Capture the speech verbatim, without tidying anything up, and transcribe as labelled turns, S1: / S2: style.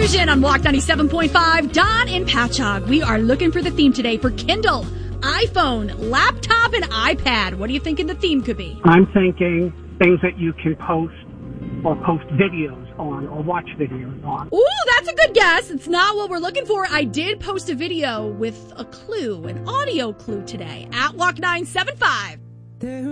S1: Fusion on Walk ninety-seven point five. Don and Patchogue. We are looking for the theme today for Kindle, iPhone, laptop, and iPad. What do you think the theme could be?
S2: I'm thinking things that you can post or post videos on or watch videos on.
S1: Ooh, that's a good guess. It's not what we're looking for. I did post a video with a clue, an audio clue today at Walk nine seven five.